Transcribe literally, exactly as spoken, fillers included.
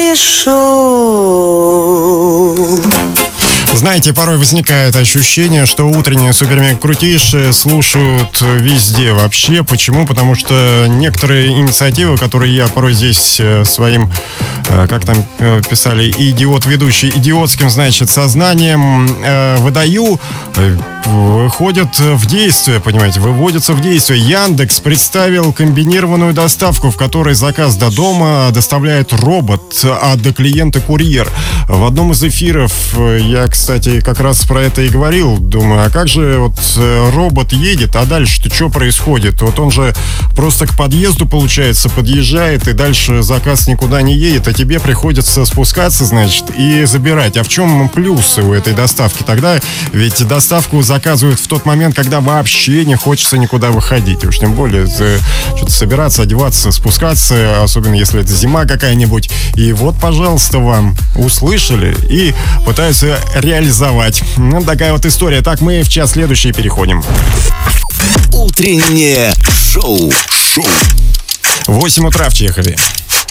шоу. Знаете, порой возникает ощущение, что утренние супермега-крутейшие слушают везде вообще. Почему? Потому что некоторые инициативы, которые я порой здесь своим, как там писали, идиот-ведущий, идиотским, значит, сознанием выдаю, выходят в действие, понимаете, выводятся в действие. Яндекс представил комбинированную доставку, в которой заказ до дома доставляет робот, а до клиента курьер. В одном из эфиров я, кстати, как раз про это и говорил. Думаю, а как же вот робот едет, а дальше-то что происходит? Вот он же просто к подъезду, получается, подъезжает, и дальше заказ никуда не едет, а тебе приходится спускаться, значит, и забирать. А в чем плюсы у этой доставки? Тогда ведь доставку заказывают в тот момент, когда вообще не хочется никуда выходить. Уж тем более что-то собираться, одеваться, спускаться, особенно если это зима какая-нибудь. И вот, пожалуйста, вам услышали и пытаются реализовать. Ну, такая вот история. Так, мы в час следующий переходим. Утреннее шоу. Шоу. восемь утра в Чехове.